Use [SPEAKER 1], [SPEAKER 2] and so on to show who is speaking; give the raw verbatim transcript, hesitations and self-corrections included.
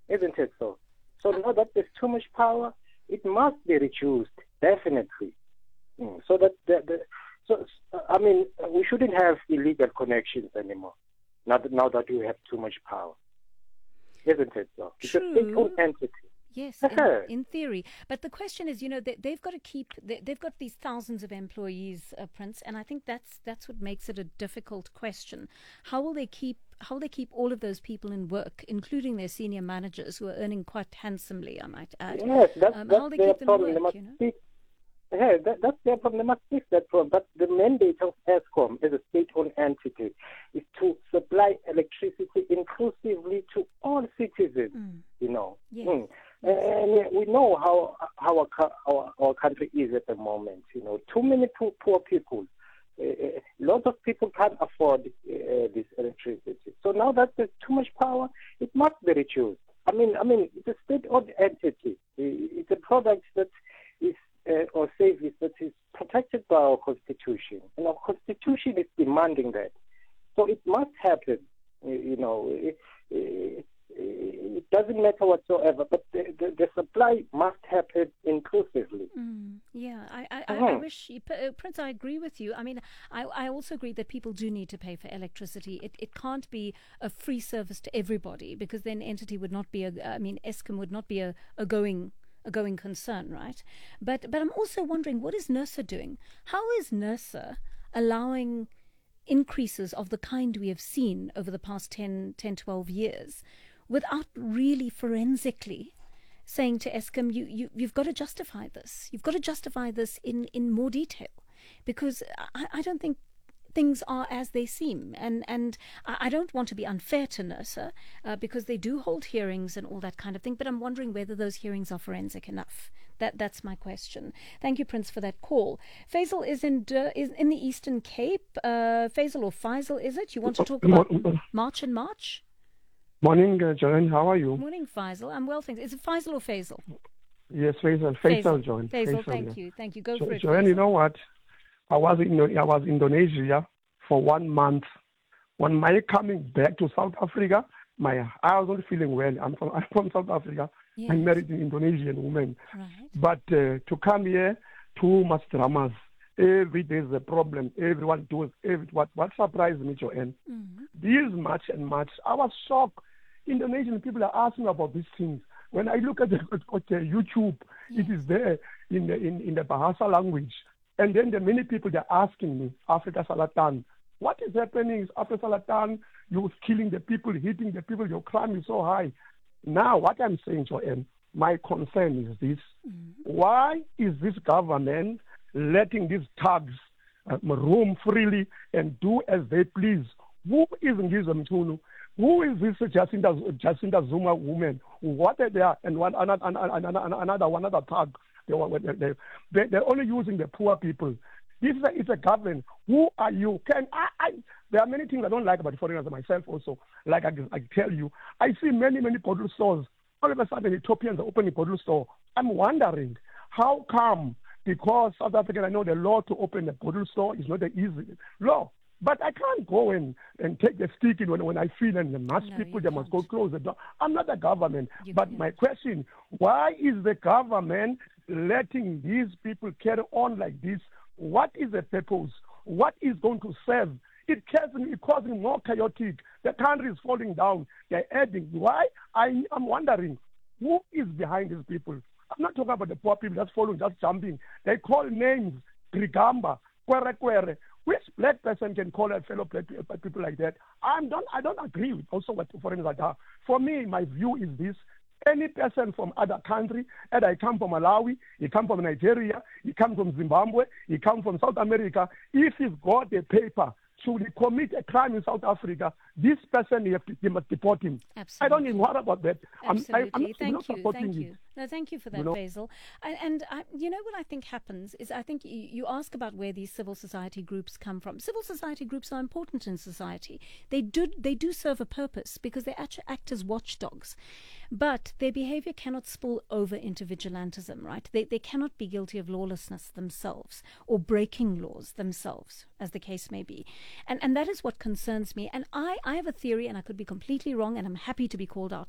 [SPEAKER 1] isn't it so? So now that there's too much power, it must be reduced, definitely. Mm. So that the, the so I mean we shouldn't have illegal connections anymore. Now that now that we have too much power, isn't it so? It's
[SPEAKER 2] True.
[SPEAKER 1] a state-owned entity.
[SPEAKER 2] Yes, in, in theory. But the question is, you know, they, they've got to keep, they, they've got these thousands of employees, uh, Prince, and I think that's that's what makes it a difficult question. How will they keep, how will they keep all of those people in work, including their senior managers who are earning quite handsomely, I might add?
[SPEAKER 1] Yes, that's,
[SPEAKER 2] um,
[SPEAKER 1] that's
[SPEAKER 2] how will they
[SPEAKER 1] their
[SPEAKER 2] keep them
[SPEAKER 1] problem.
[SPEAKER 2] in work,
[SPEAKER 1] They
[SPEAKER 2] you
[SPEAKER 1] must
[SPEAKER 2] know?
[SPEAKER 1] speak, yeah, that, that's their problem. They must fix that problem. But the mandate of Eskom as a state-owned entity is to supply electricity inclusively to all citizens, mm. you know.
[SPEAKER 2] Yes.
[SPEAKER 1] Mm. And we know how how our, our our country is at the moment. You know, too many poor, poor people. Uh, lots of people can't afford uh, this electricity. So now that there's too much power, it must be reduced. I mean, I mean, it's a state-owned entity. It's a product that is uh, or service that is protected by our constitution, and our constitution is demanding that. So it must happen. You know. It, it, It doesn't matter whatsoever, but the, the, the supply must happen inclusively.
[SPEAKER 2] Mm, yeah, I, I,
[SPEAKER 1] uh-huh.
[SPEAKER 2] I wish, uh, Prince, I agree with you. I mean, I, I also agree that people do need to pay for electricity. It it can't be a free service to everybody, because then entity would not be a, I mean, Eskom would not be a, a going a going concern, right? But but I'm also wondering, what is NERSA doing? How is NERSA allowing increases of the kind we have seen over the past ten, twelve years without really forensically saying to Eskom, you, you, you've got to justify this. You've got to justify this in, in more detail, because I, I don't think things are as they seem. And, and I don't want to be unfair to NERSA, uh, because they do hold hearings and all that kind of thing, but I'm wondering whether those hearings are forensic enough. That That's my question. Thank you, Prince, for that call. Faisal is in uh, is in the Eastern Cape. Uh, Faisal or Faisal, is it? You want to talk about March and March?
[SPEAKER 3] Morning, uh, Joanne. How are you?
[SPEAKER 2] Morning, Faisal. I'm well, thanks. Is it Faisal or Faisal?
[SPEAKER 3] Yes, Faisal. Faisal, Faisal Joanne.
[SPEAKER 2] Faisal,
[SPEAKER 3] Faisal,
[SPEAKER 2] thank
[SPEAKER 3] yeah.
[SPEAKER 2] you. Thank you. Go
[SPEAKER 3] so,
[SPEAKER 2] for it,
[SPEAKER 3] Joanne,
[SPEAKER 2] Faisal.
[SPEAKER 3] You know what? I was in I was in Indonesia for one month. When my coming back to South Africa, my I was not feeling well. I'm from I'm from South Africa.
[SPEAKER 2] Yes.
[SPEAKER 3] I married an Indonesian woman.
[SPEAKER 2] Right.
[SPEAKER 3] But uh, to come here, too much dramas. Every day is a problem. Everyone does every, what what surprised me, Joanne. Mm-hmm. This much and much. I was shocked. Indonesian people are asking about these things. When I look at the, at the YouTube, yes. It is there in the in, in the Bahasa language. And then the many people they're asking me, Africa Selatan, what is happening? Is Africa Selatan, you're killing the people, hitting the people, your crime is so high. Now, what I'm saying, Joanne, my concern is this. Mm-hmm. Why is this government letting these thugs uh, roam freely and do as they please? Who is Ngizwe Mchunu? Who is this Jacinta, Jacinta Zuma woman? What are they? And one another, another, another, another thug. They, they, they, they're only using the poor people. This is a, it's a government. Who are you? Can I, I? There are many things I don't like about foreigners myself also. Like I, I tell you, I see many, many bottle stores. All of a sudden, Ethiopians are opening bottle store. I'm wondering, how come? Because South Africa, I know the law to open a bottle store is not an easy law. But I can't go and, and take the stick in when, when I feel and the mass no, people, they can't. Must go close the door. I'm not the government. You but can't. My question, why is the government letting these people carry on like this? What is the purpose? What is going to serve? It causing, it causing more chaotic. The country is falling down. They're adding. Why? I, I'm wondering, who is behind these people? I'm not talking about the poor people just following, just jumping. They call names, Grigamba, Kwere Kwere. Which black person can call a fellow black people like that? I don't, I don't agree with also what foreigners are. For me, my view is this. Any person from other country, and I come from Malawi, he come from Nigeria, he come from Zimbabwe, he come from South America, if he's got a paper to commit a crime in South Africa, this person, you, have to, you must deport him.
[SPEAKER 2] Absolutely.
[SPEAKER 3] I don't even worry about that.
[SPEAKER 2] Absolutely.
[SPEAKER 3] I'm, I, I'm not,
[SPEAKER 2] thank
[SPEAKER 3] not
[SPEAKER 2] you. Thank you.
[SPEAKER 3] It.
[SPEAKER 2] No, thank you for that,
[SPEAKER 3] you know?
[SPEAKER 2] Faisal. And, and I, you know what I think happens is I think you, you ask about where these civil society groups come from. Civil society groups are important in society. They do they do serve a purpose because they actually act as watchdogs. But their behavior cannot spill over into vigilantism, right? They they cannot be guilty of lawlessness themselves or breaking laws themselves, as the case may be. And and that is what concerns me. And I, I have a theory, and I could be completely wrong, and I'm happy to be called out